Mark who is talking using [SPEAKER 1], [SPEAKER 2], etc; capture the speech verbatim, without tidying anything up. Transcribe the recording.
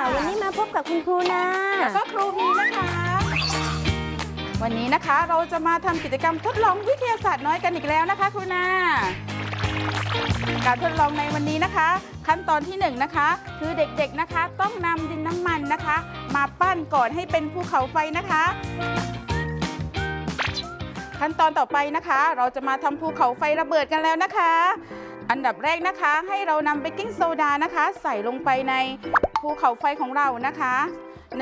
[SPEAKER 1] วันนี้มาพบกับคุณครูนะ
[SPEAKER 2] แล้วก็ครูมีนะคะวันนี้นะคะเราจะมาทำกิจกรรมทดลองวิทยาศาสตร์น้อยกันอีกแล้วนะคะครูนาการทดลองในวันนี้นะคะขั้นตอนที่หนึ่งนะคะคือเด็กๆนะคะต้องนำดินน้ำมันนะคะมาปั้นก่อนให้เป็นภูเขาไฟนะคะขั้นตอนต่อไปนะคะเราจะมาทำภูเขาไฟระเบิดกันแล้วนะคะอันดับแรกนะคะให้เรานำเบกกิ้งโซดานะคะใส่ลงไปในภูเขาไฟของเรานะคะ